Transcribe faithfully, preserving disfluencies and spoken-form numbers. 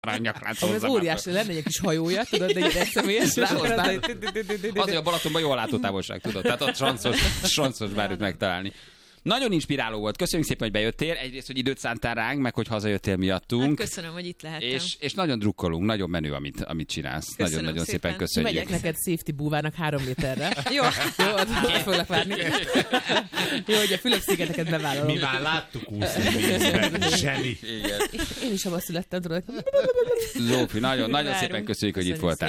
aranynyakláncot. Az óriási lenne egy kis hajója, tudod, de egy egyszemélyes. Azért a Balatonban jó a látótávolság, tudod. Tehát ott sanszos, sanszos bármit megtalálni. Nagyon inspiráló volt. Köszönjük szépen, hogy bejöttél. Egyrészt, hogy időt szántál ránk, meg hogy hazajöttél miattunk. Hát köszönöm, hogy itt lehettem. És, és nagyon drukkolunk, nagyon menő, amit, amit csinálsz. Nagyon-nagyon szépen. szépen köszönjük. Megyek neked safety búvának három méterre. Jó. Jó, ott foglak várni. Jó, hogy a Fülöp-szigeteket bevállalom. Mi már láttuk úszni vízben. Zseni. Én is abban születtem, tudod. Zsófi, nagyon, nagyon szépen köszönjük, hogy itt voltál.